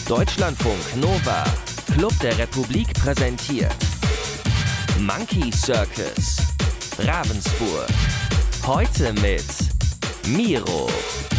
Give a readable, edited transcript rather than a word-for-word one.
Deutschlandfunk Nova, Club der Republik präsentiert Monkey Circus, Ravensburg. Heute mit Miro.